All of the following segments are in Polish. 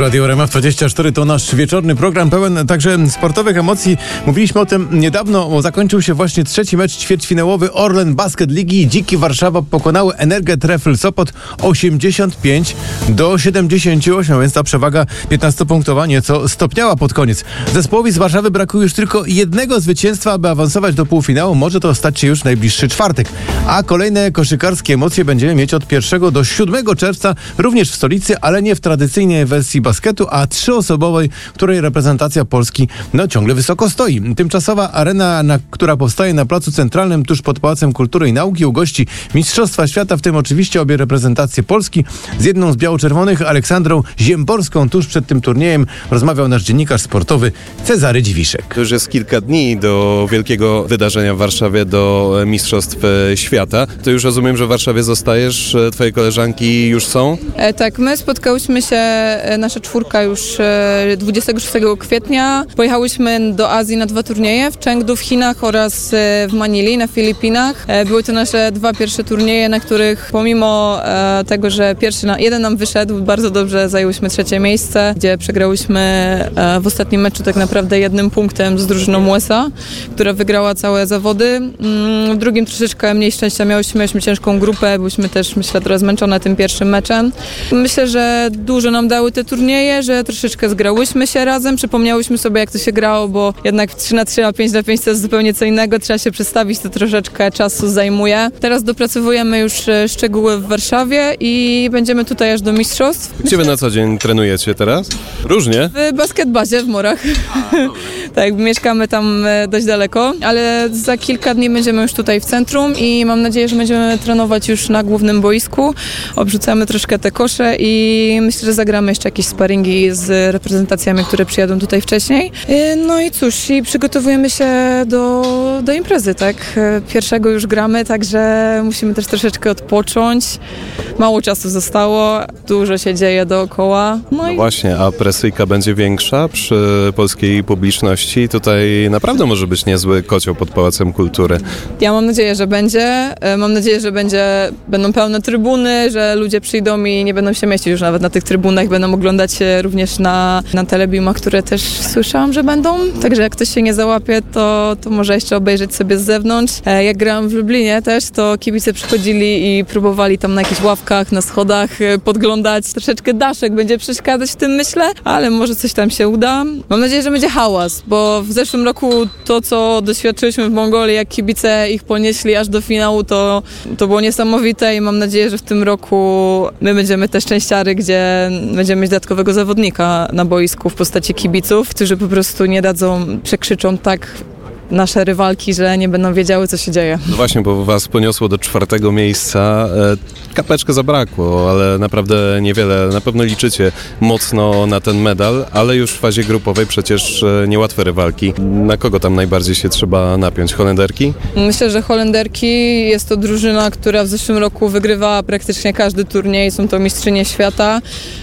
Radio RMF24 to nasz wieczorny program pełen także sportowych emocji. Mówiliśmy o tym niedawno, zakończył się właśnie trzeci mecz ćwierćfinałowy Orlen Basket Ligi. Dziki Warszawa pokonały Energę Trefl Sopot 85-78, więc ta przewaga 15-punktowa nieco stopniała pod koniec. Zespołowi z Warszawy brakuje już tylko jednego zwycięstwa, aby awansować do półfinału. Może to stać się już najbliższy czwartek. A kolejne koszykarskie emocje będziemy mieć od 1 do 7 czerwca, również w stolicy, ale nie w tradycyjnej wersji basketu, a trzyosobowej, której reprezentacja Polski ciągle wysoko stoi. Tymczasowa arena, która powstaje na Placu Centralnym tuż pod Pałacem Kultury i Nauki, ugości Mistrzostwa Świata, w tym oczywiście obie reprezentacje Polski. Z jedną z biało-czerwonych, Aleksandrą Ziemborską, tuż przed tym turniejem rozmawiał nasz dziennikarz sportowy Cezary Dziwiszek. To już jest kilka dni do wielkiego wydarzenia w Warszawie, do Mistrzostw Świata. To już rozumiem, że w Warszawie zostajesz, twoje koleżanki już są? Tak, my spotkałyśmy się, nasza czwórka już 26 kwietnia. Pojechałyśmy do Azji na 2 turnieje, w Chengdu w Chinach oraz w Manili na Filipinach. Były to nasze 2 pierwsze turnieje, na których pomimo tego, że jeden nam wyszedł, bardzo dobrze zajęłyśmy 3 miejsce, gdzie przegrałyśmy w ostatnim meczu tak naprawdę 1 punktem z drużyną USA, która wygrała całe zawody. W drugim troszeczkę mniej szczęścia miałyśmy ciężką grupę, byliśmy też, myślę, trochę zmęczone tym pierwszym meczem. Myślę, że dużo nam dały te turnieje, że troszeczkę zgrałyśmy się razem, przypomniałyśmy sobie, jak to się grało, bo jednak 3x3 a 5x5 to jest zupełnie co innego, trzeba się przestawić, to troszeczkę czasu zajmuje. Teraz dopracowujemy już szczegóły w Warszawie i będziemy tutaj aż do mistrzostw. Gdzie wy na co dzień trenujecie teraz? Różnie? W basketbazie w Morach. Tak, mieszkamy tam dość daleko, ale za kilka dni będziemy już tutaj w centrum i mam nadzieję, że będziemy trenować już na głównym boisku. Obrzucamy troszkę te kosze i myślę, że zagramy jeszcze jakieś sparingi z reprezentacjami, które przyjadą tutaj wcześniej. No i cóż, i przygotowujemy się do imprezy, tak? Pierwszego już gramy, także musimy też troszeczkę odpocząć. Mało czasu zostało, dużo się dzieje dookoła. No właśnie, a presyjka będzie większa przy polskiej publiczności? Tutaj naprawdę może być niezły kocioł pod Pałacem Kultury. Ja mam nadzieję, że będzie. Mam nadzieję, że będą pełne trybuny, że ludzie przyjdą i nie będą się mieścić już nawet na tych trybunach, będą oglądać również na telebimach, które też słyszałam, że będą. Także jak ktoś się nie załapie, to może jeszcze obejrzeć sobie z zewnątrz. Jak grałam w Lublinie też, to kibice przychodzili i próbowali tam na jakichś ławkach, na schodach podglądać. Troszeczkę daszek będzie przeszkadzać w tym, myślę, ale może coś tam się uda. Mam nadzieję, że będzie hałas, bo w zeszłym roku to, co doświadczyliśmy w Mongolii, jak kibice ich ponieśli aż do finału, to było niesamowite i mam nadzieję, że w tym roku my będziemy te szczęściary, gdzie będziemy mieć dodatkowego zawodnika na boisku w postaci kibiców, którzy po prostu nie dadzą, przekrzyczą tak nasze rywalki, że nie będą wiedziały, co się dzieje. No właśnie, bo was poniosło do 4. miejsca. Kapeczkę zabrakło, ale naprawdę niewiele. Na pewno liczycie mocno na ten medal, ale już w fazie grupowej przecież niełatwe rywalki. Na kogo tam najbardziej się trzeba napiąć? Holenderki? Myślę, że Holenderki jest to drużyna, która w zeszłym roku wygrywała praktycznie każdy turniej. Są to mistrzynie świata.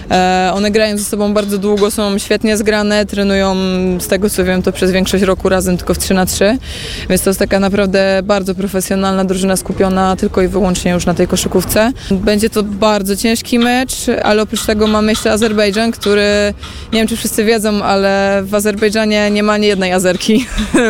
One grają ze sobą bardzo długo, są świetnie zgrane, trenują, z tego co wiem, to przez większość roku razem tylko w 3x3. Więc to jest taka naprawdę bardzo profesjonalna drużyna skupiona tylko i wyłącznie już na tej koszykówce. Będzie to bardzo ciężki mecz, ale oprócz tego mamy jeszcze Azerbejdżan, który, nie wiem czy wszyscy wiedzą, ale w Azerbejdżanie nie ma ani jednej Azerki.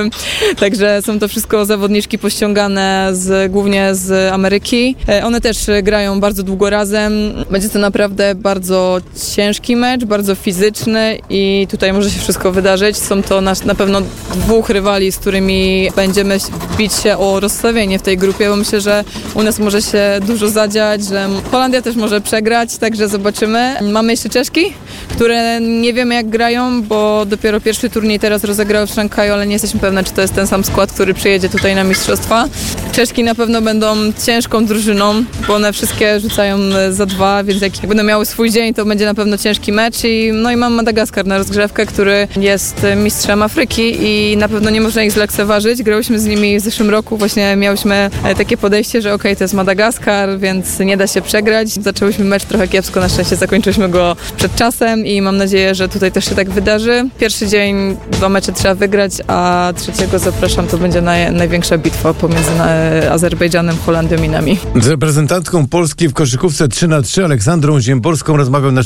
Także są to wszystko zawodniczki pościągane głównie z Ameryki. One też grają bardzo długo razem. Będzie to naprawdę bardzo ciężki mecz, bardzo fizyczny i tutaj może się wszystko wydarzyć. Są to na pewno 2 rywali, z którymi będziemy bić się o rozstawienie w tej grupie, bo myślę, że u nas może się dużo zadziać, że Holandia też może przegrać, także zobaczymy. Mamy jeszcze Czeszki, które nie wiemy jak grają, bo dopiero pierwszy turniej teraz rozegrały w Szanghaju, ale nie jesteśmy pewne, czy to jest ten sam skład, który przyjedzie tutaj na mistrzostwa. Czeszki na pewno będą ciężką drużyną, bo one wszystkie rzucają za 2, więc jak będą miały swój dzień, to będzie na pewno ciężki mecz. I mam Madagaskar na rozgrzewkę, który jest mistrzem Afryki i na pewno nie można ich zlekceważyć. Grałyśmy z nimi w zeszłym roku, właśnie miałyśmy takie podejście, że okej, to jest Madagaskar, więc nie da się przegrać. Zaczęłyśmy mecz trochę kiepsko, na szczęście zakończyliśmy go przed czasem i mam nadzieję, że tutaj też się tak wydarzy. Pierwszy dzień 2 mecze trzeba wygrać, a 3. zapraszam, to będzie największa bitwa pomiędzy Azerbejdżanem, Holandią i nami. Z reprezentantką Polski w koszykówce 3x3 Aleksandrą Ziemborską rozmawiał nasz